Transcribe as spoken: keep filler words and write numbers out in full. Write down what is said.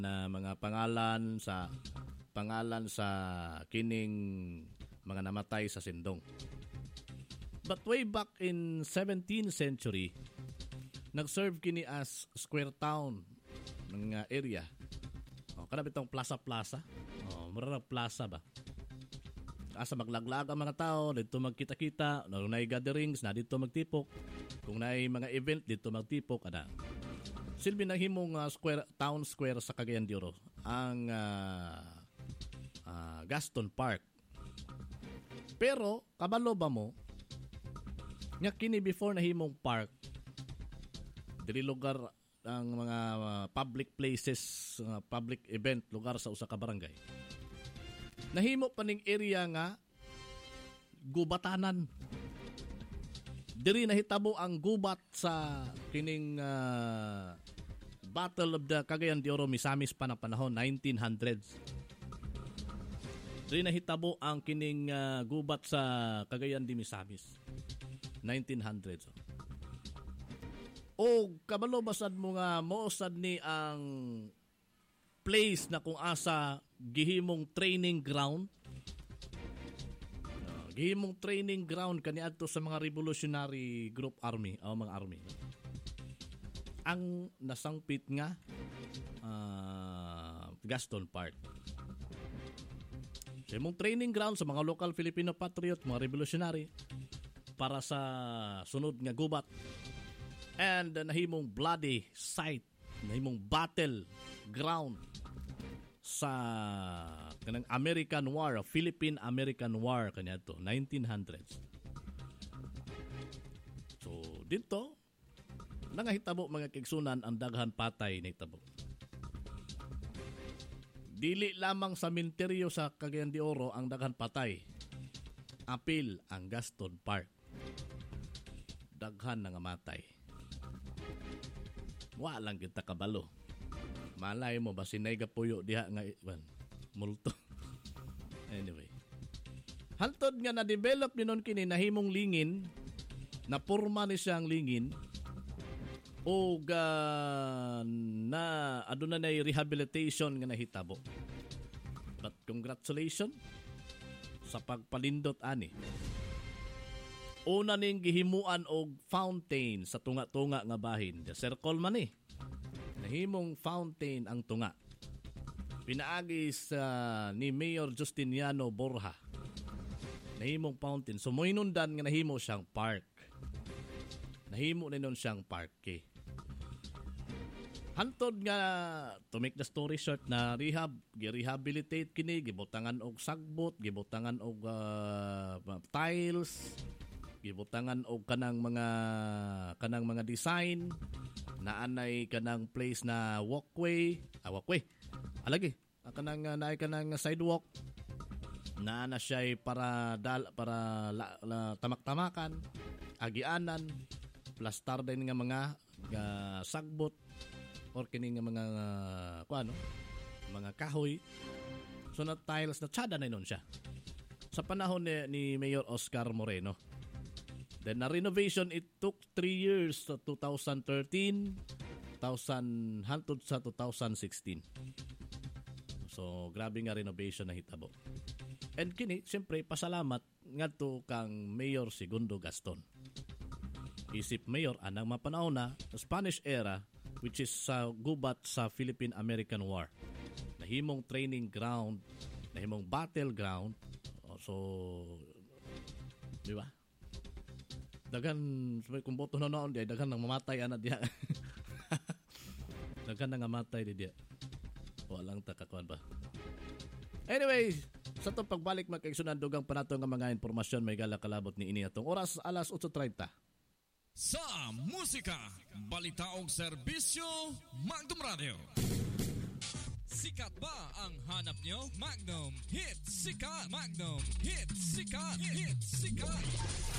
na mga pangalan sa pangalan sa kining mga namatay sa Sindong. But way back in seventeenth century, nag-serve kini as square town ng uh, area. Oh, kana bitong plaza-plaza. Oh, mura plaza ba? Asa maglaglag ang mga tao, dito magkita-kita, kung may gatherings, na dito magtipok. Kung may mga event, dito magtipok, ada. Silbi na himong uh, square, town square sa Cagayan de Oro, ang uh, uh, Gaston Park. Pero, kabalo ba mo, nga kini before na himong park, dili lugar ang mga uh, public places, uh, public event, lugar sa usa ka barangay. Nahimo pa ning area nga gubatanan. Diri nahitabo ang gubat sa kining uh, Battle of the Cagayan de Oro, misamis pa na panahon nineteen hundreds. Diri nahitabo ang kining uh, gubat sa Cagayan de Misamis nineteen hundreds. O kabalo basad mo nga moosad ni ang place na kung asa gihimong training ground. Uh, gihimong training ground kaniadto sa mga revolutionary group army o mga army. Ang nasangpit nga uh, Gaston Park. So, imong training ground sa mga local Filipino patriot, mga revolutionary para sa sunod nga gubat. And uh, nahimong bloody site, nahimong battle ground sa kanang American War, Philippine-American War kanya to, nineteen hundreds. So, dito, nangahitabo mga kigsunan ang daghan patay na hitabo. Dili lamang sa minteryo sa Cagayan de Oro ang daghan patay. Apil ang Gaston Park. Daghan nga matay. Walang kita kabalo. Malay mo ba sinay gapuyo diha nga iban multo. Anyway. Hantod nga na-develop ni nun kini nahimong lingin, na porma ni siyang lingin o uh, na aduna na rehabilitation nga nahitabo. But congratulations sa pagpalindot ani. Una ning gihimuan og fountain sa tunga-tunga nga bahin. The circle man eh. Nahimong fountain ang tunga. Pinaagi sa ni Mayor Justiniano Borja. Nahimong fountain. So moinundan nga nahimo siyang park. Nahimo na nun siyang parke. Hantod nga, to make the story short, na rehab, gi-rehabilitate kini, gibutangan og sagbot, gibutangan og uh, tiles, gibutangan og kanang mga kanang mga design, naanay kanang place na walkway, ah, walkway, alagi, kanang uh, naay kanang sidewalk, naana siya para dal para la, la, tamak-tamakan, agianan, plastar din nga mga uh, sagbot, or kini nga mga uh, kuano, mga kahoy. So na tiles na tsada na nun siya. Sa panahon ni, ni Mayor Oscar Moreno. Then na renovation, it took three years to twenty thirteen, thousand hantod sa twenty sixteen. So grabe nga renovation na hitabo. And kini, siyempre, pasalamat ngadto kang Mayor Segundo Gaston. Isip Mayor anang mapanahon na Spanish era, which is sa uh, gubat sa Philippine-American War. Nahimong training ground, nahimong battleground. So, di ba? Dagan, kung boto na noon, di, dagan nang mamatay ana diya. Dagan nang mamatay di diya. Walang takakuan ba. Anyway, sa itong pagbalik magkaigsunan dugang panato nga mga informasyon may gala kalabot ni ini atong oras alas eight thirty. Sa musika, balita o serbisyo, Magnum Radio. Sikat ba ang hanap nyo? Magnum Hit Sikat. Magnum Hit Sikat. Hit Sikat.